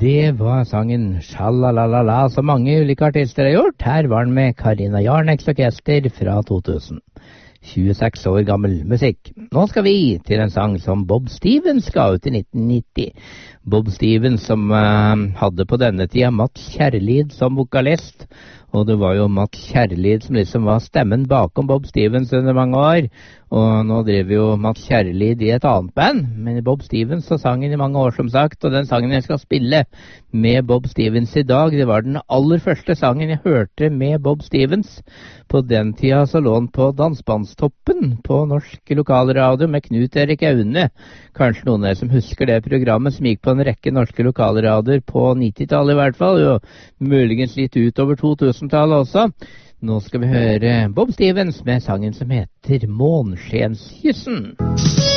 Det var sangen Sjalalala som mange ulike artister har gjort. Her var den med Karina Jarneks orkester fra 2000. 26 år gammel musikk. Nå skal vi til en sang som Bob Stevens ga ut i 1990. Bob Stevens som hadde på denne tida Mats Kjærlid som vokalist. Og det var jo Mats Kjærlid som liksom var stemmen bakom Bob Stevens under mange år. Og nå driver jo Mats Kjærlid i et annet band, men Bob Stevens så sangen i mange år som sagt. Og den sangen jeg skal spille med Bob Stevens i dag, det var den aller første sangen jeg hørte med Bob Stevens. På den tida så lå han på Dansbandstoppen på norsk lokalradio med Knut Erik Aune. Kanskje noen av dere som husker det programmet som gikk på en rekke norske lokalradioer på 90-tallet i hvert fall, og muligens litt utover 2000-tallet også. Nå skal vi høre Bob Stevens med sangen som heter Månskenskyssen.